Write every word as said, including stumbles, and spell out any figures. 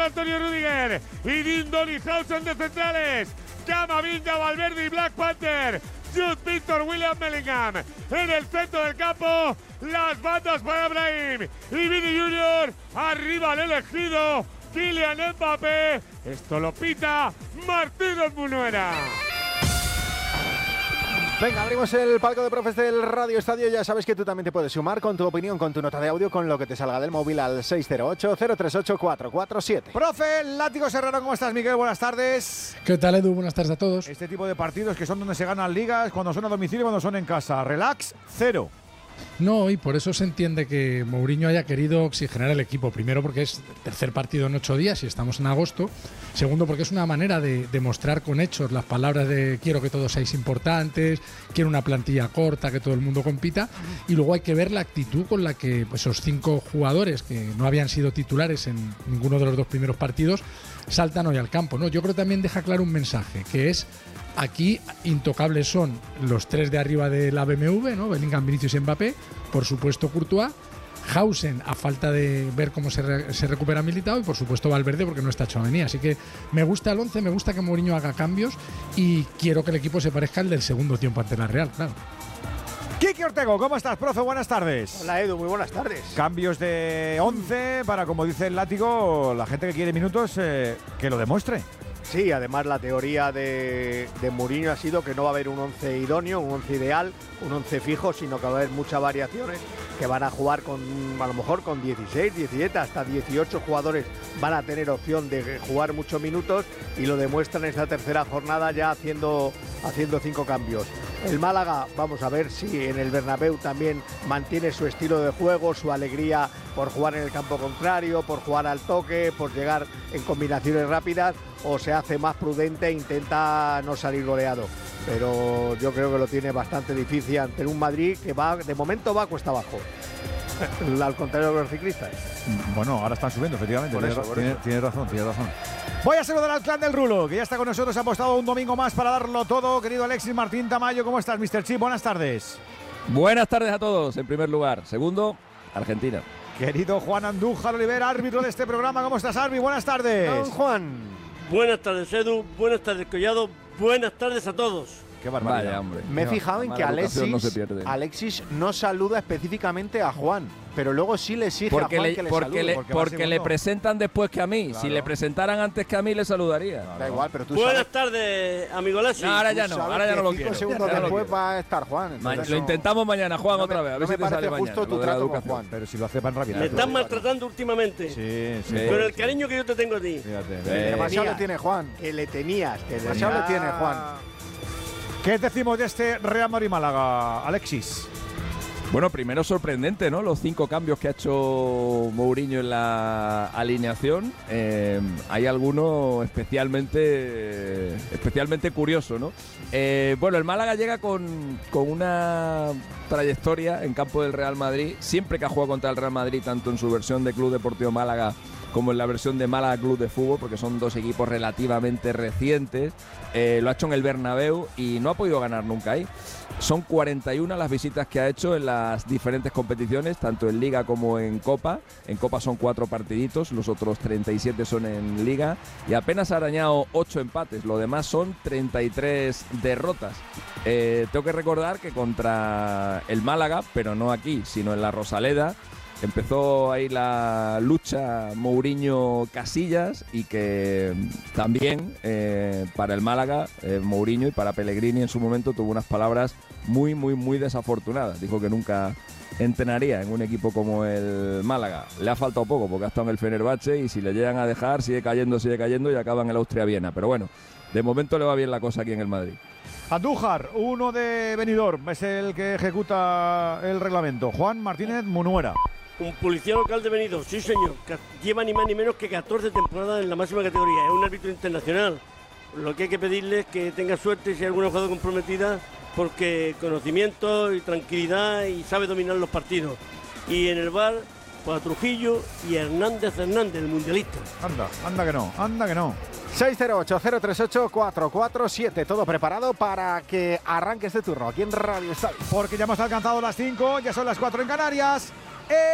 Antonio Rüdiger y Dindon y Hausen de centrales. Camavinga, Valverde y Black Panther. Jude Victor, William Bellingham. En el centro del campo, las bandas para Brahim y Vini Junior. Arriba el elegido, Kylian Mbappé. Esto lo pita Martínez Munuera. Venga, abrimos el palco de profes del Radio Estadio. Ya sabes que tú también te puedes sumar con tu opinión, con tu nota de audio, con lo que te salga del móvil al seis cero ocho, cero tres ocho, cuatro cuatro siete. Profe Látigo Serrano, ¿cómo estás, Miguel? Buenas tardes. ¿Qué tal, Edu? Buenas tardes a todos. Este tipo de partidos que son donde se ganan ligas, cuando son a domicilio y cuando son en casa. Relax, cero. No, y por eso se entiende que Mourinho haya querido oxigenar el equipo. Primero porque es tercer partido en ocho días y estamos en agosto. Segundo porque es una manera de demostrar con hechos las palabras de quiero que todos seáis importantes, quiero una plantilla corta, que todo el mundo compita. Y luego hay que ver la actitud con la que pues, esos cinco jugadores que no habían sido titulares en ninguno de los dos primeros partidos saltan hoy al campo, ¿no? Yo creo que también deja claro un mensaje, que es aquí intocables son los tres de arriba de la B M W, ¿no? Bellingham, Vinicius y Mbappé, por supuesto Courtois, Hausen a falta de ver cómo se, re, se recupera Militao y por supuesto Valverde porque no está Tchouaméni. Así que me gusta el once, me gusta que Mourinho haga cambios y quiero que el equipo se parezca al del segundo tiempo ante la Real, claro. Quique Ortego, ¿cómo estás, profe? Buenas tardes. Hola, Edu, muy buenas tardes. Cambios de once para, como dice el Látigo, la gente que quiere minutos, eh, que lo demuestre. Sí, además la teoría de, de Mourinho ha sido que no va a haber un once idóneo, un once ideal, un once fijo, sino que va a haber muchas variaciones, que van a jugar con, a lo mejor con dieciséis, diecisiete, hasta dieciocho jugadores van a tener opción de jugar muchos minutos y lo demuestran en esta tercera jornada ya haciendo, haciendo cinco cambios. El Málaga, vamos a ver si en el Bernabéu también mantiene su estilo de juego, su alegría por jugar en el campo contrario, por jugar al toque, por llegar en combinaciones rápidas, o se hace más prudente e intenta no salir goleado. Pero yo creo que lo tiene bastante difícil ante un Madrid que va, de momento va cuesta abajo. Al contrario de los ciclistas. Bueno, ahora están subiendo, efectivamente. Por eso, Tienes por tiene, eso. tiene razón, tiene razón. Voy a saludar al clan del Rulo, que ya está con nosotros, ha apostado un domingo más para darlo todo. Querido Alexis Martín Tamayo, ¿cómo estás, mister Chip? Buenas tardes. Buenas tardes a todos, en primer lugar. Segundo, Argentina. Querido Juan Andújar Olivera, árbitro de este programa, ¿cómo estás, Arbi? Buenas tardes. Don Juan. Buenas tardes, Edu. Buenas tardes, Collado. Buenas tardes a todos. Qué barbaridad. Vaya, hombre. Me he fijado en que Alexis no, se Alexis no saluda específicamente a Juan, pero luego sí le exige porque a Juan le, que le porque salude. le, porque porque va le segundo. presentan después que a mí. Claro. Si le presentaran antes que a mí, le saludaría. Claro. Da igual, pero tú Buenas sabes, tardes, amigo Lassi. No, ahora tú ya no, sabes ahora ya que no lo cinco quiero. segundos Ya no lo después quiero. va a estar Juan. Ma- entonces lo no- intentamos mañana, Juan, no otra me- vez. A ver no si me te parece sale mañana. justo tu lo de la trato con educación. Juan. Pero si lo hace para rabiar. Me estás maltratando últimamente. Sí, sí. Sí. Con el cariño que yo te tengo a ti. Fíjate. Eh, Demasiado Tenía. le tiene Juan. Que le tenías, que le Demasiado le tenías. tiene Juan. ¿Qué decimos de este Real Madrid-Málaga, Alexis? Bueno, primero sorprendente, ¿no? Los cinco cambios que ha hecho Mourinho en la alineación. Eh, hay alguno especialmente, especialmente curioso, ¿no? Eh, bueno, el Málaga llega con, con una trayectoria en campo del Real Madrid. Siempre que ha jugado contra el Real Madrid, tanto en su versión de Club Deportivo Málaga como en la versión de Málaga Club de Fútbol, porque son dos equipos relativamente recientes, eh, lo ha hecho en el Bernabéu y no ha podido ganar nunca ahí. Son cuarenta y una las visitas que ha hecho en las diferentes competiciones, tanto en Liga como en Copa. En Copa son cuatro partiditos, los otros treinta y siete son en Liga y apenas ha arañado ocho empates, lo demás son treinta y tres derrotas. Eh, tengo que recordar que contra el Málaga, pero no aquí, sino en la Rosaleda, empezó ahí la lucha Mourinho-Casillas y que también eh, para el Málaga, eh, Mourinho y para Pellegrini en su momento tuvo unas palabras muy, muy, muy desafortunadas. Dijo que nunca entrenaría en un equipo como el Málaga. Le ha faltado poco porque ha estado en el Fenerbahce y si le llegan a dejar sigue cayendo, sigue cayendo y acaba en el Austria-Viena. Pero bueno, de momento le va bien la cosa aquí en el Madrid. Andújar, uno de Benidorm, es el que ejecuta el reglamento. Juan Martínez Munuera. Un policía local de Benidorm, sí señor. Que lleva ni más ni menos que catorce temporadas en la máxima categoría. Es un árbitro internacional. Lo que hay que pedirle es que tenga suerte si hay alguna jugada comprometida, porque conocimiento y tranquilidad y sabe dominar los partidos. Y en el V A R, pues a Trujillo y a Hernández Hernández, el mundialista. Anda, anda que no, anda que no. seis cero ocho, cero tres ocho, cuatro cuatro siete. Todo preparado para que arranque este turno aquí en Radio Estadio. Porque ya hemos alcanzado las cinco, ya son las cuatro en Canarias.